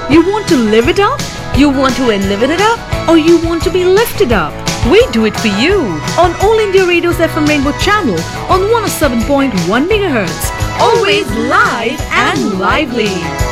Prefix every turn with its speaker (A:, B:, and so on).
A: You want to live it up? You want to live it up? Or you want to be lifted up? We do it for you on All India Radio's FM Rainbow channel on 107.1 MHz. Always live and lively.